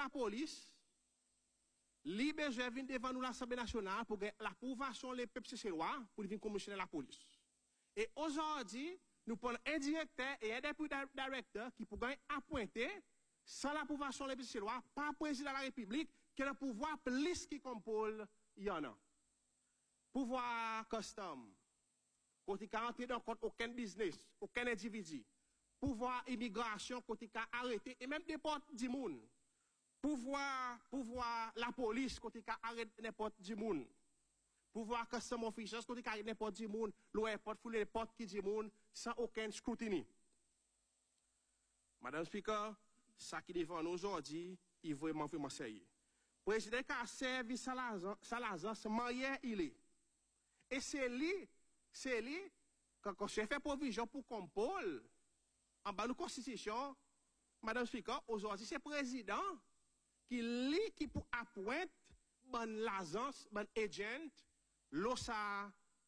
la police, libéré vient devant nous l'Assemblée nationale pour l'approbation des peuples cécélois pour venir commissionner la police. Et aujourd'hui, nous prenons un directeur et un député directeur qui pourraient appointer, sans l'approbation des peuples cécélois, par président de la République, qui a le pouvoir plus qui compose, il y en a. Pouvoir custom, côté qui rentre dans aucun business, aucun individu. Pouvoir immigration, côté qui arrêté, et même n'importe du monde. Pouvoir la police, côté qui arrête n'importe du monde. Pouvoir custom officials, côté qui arrête n'importe du monde, l'aéroport, fouler n'importe qui du monde, sans aucun scrutiny. Madame Speaker, ça qui est devant nous aujourd'hui, il est vraiment sérieux. Le président qui a servi Salazar, c'est marié, il est. Et c'est lui, quand je fais provision pour qu'on Paul, en bas de la Constitution, Madame Speaker, aujourd'hui, c'est le président qui pour appointer bon l'agence, bon agent, l'agence.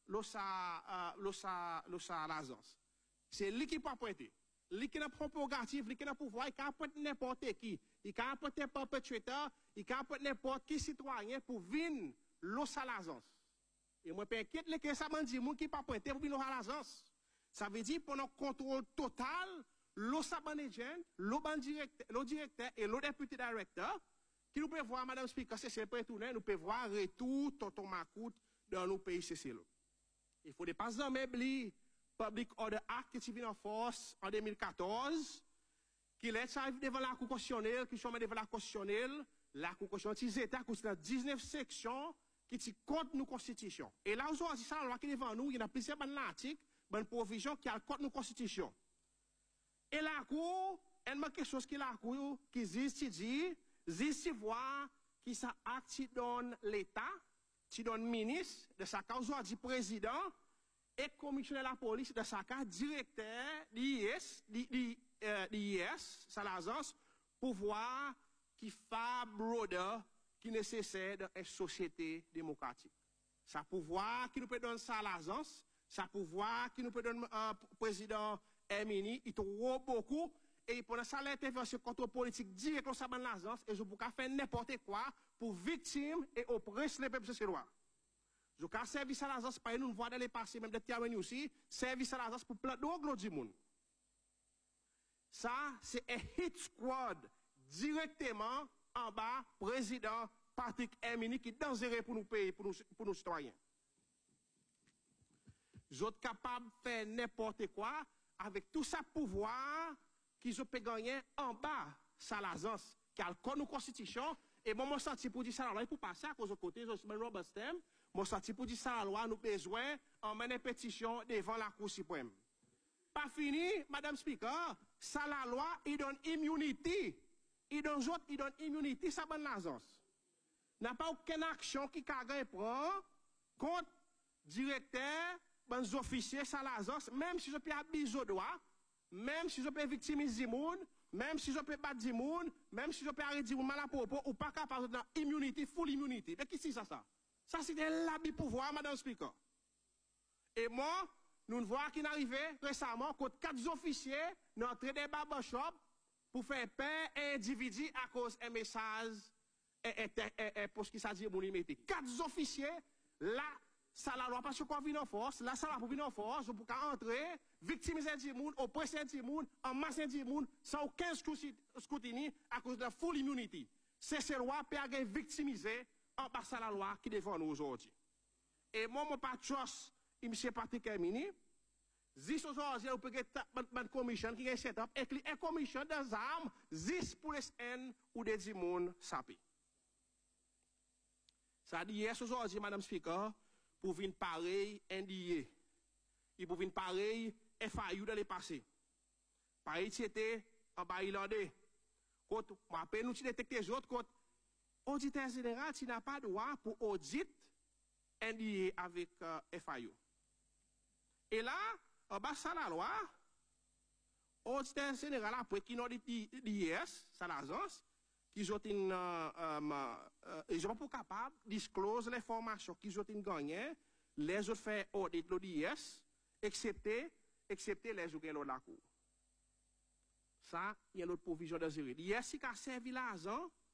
C'est lui qui peut appointer. Lui qui a propagative, lui qui a pouvoir, il peut appointer n'importe qui. Il peut appointer un perpétuateur, il peut appointer n'importe qui citoyen pour venir l'agence. Et moi, je m'inquiète que ça m'a dit, moun qui pas pointé pour venir à l'agence. Ça veut dire, pour notre contrôle total, l'Osaban agent, le directeur et le député directeur, qui nous peut voir, Madame Speaker, c'est pas retourner, nous peut voir retour, tonton Macoute, dans nos pays, c'est là. Il faut dépasser un meuble, Public Order Act, qui est venu en force en 2014, qui laisse arriver devant la Cour constitutionnelle, qui sont devant la Cour constitutionnelle, la Cour constitutionnelle, ces États, qui sont dans 19 sections, qui sont contre nos constitutions. Et là, aujourd'hui, ça, la loi qui est devant nous, il y a plusieurs bonnes articles, bonnes provisions qui sont contre nos constitutions. Et la Cour, elle m'a quelque chose qui la Cour, qui dit voir, qui ça acte, qui donne l'État, qui donne ministre, de sa cause, aujourd'hui, président, et commissionnaire de la police, de sa cause, directeur, d'IS, Salazar, pour voir qui fait broder, qui est nécessaire dans une société démocratique. Ça pouvoir qui nous peut donner ça à l'agence, ça pouvoir qui nous peut donner président Hermini, il trouve beaucoup, et pendant ça, l'intervention contre politique directe au de l'agence, et je peux faire n'importe quoi pour victimes et oppresser les peuples cécélois. Je peux service à l'agence, par nous voir dans les passés, même de terminer aussi, service à l'agence pour plein d'autres du monde. Ça, c'est un hit squad directement en bas, président Patrick Hermini qui est dangereux pour nos pays, pour nos citoyens. Ils sont capables de faire n'importe quoi avec tout ça pouvoir qu'ils ont gagné en bas, ça l'agence, qui a le nos constitution. Et moi, je senti pour dire ça, alors, pour passer à cause de côté, je suis Robert Stem, moi, je senti pour dire ça, alors, nous besoin d'emmener une pétition devant la Cour suprême. Pas fini, Madame Speaker, ça la loi, il donne immunité. Il donne immunité, ça bonne l'agence. N'a pas aucune action qui prend contre directeur, les officiers, ça l'agence, même si je peux abuser au droit, même si je peux victimiser le monde, même si je peux battre le monde, même si je peux arrêter le monde mal à propos, ou pas capable de immunité, full immunité. Mais qui c'est ça? Ça, c'est l'abus pouvoir, Madame Speaker. Et moi, nous voyons qu'il est arrivé récemment contre 4 officiers dans l'entrée des barbershops pour faire peur à un individu à cause d'un message pour ce qui s'agit de mon limité. 4 officiers, là, ça la loi parce qu'on vient en force, là, ça la pour venir en force, pour entrer, victimiser du monde, oppresser du monde, emmasser du monde, sans aucun scrutiny à cause de la full immunity. C'est ces lois qui peuvent victimiser en passant la loi qui défend nous aujourd'hui. Et moi, mon patros, M. Patrick Hermini, zis aujourd'hui, on peut get une commission qui est set up, et une commission des armes, zis pour les N ou des dimons sapés. Ça dit, yes, aujourd'hui, Madame Speaker, pour venir pareil, NDA. Et pour venir pareil, FIU dans les passés. Pareil, c'était en bas irlandais. Quand, moi, après, nous, détecter les autres, quand, auditeur général, tu n'as pas droit pour audit NDA avec FIU. Et là, en bas, ça la loi, auditeur général, après, qui n'ont dit l'IS, ça l'agence, qu'ils ont ils sont pas capables de disclose l'information qu'ils ont gagné, les autres fait audit l'ODIS, excepté les autres de la Cour. Ça, il y a l'autre provision de zéro. L'IS, qui a servi l'argent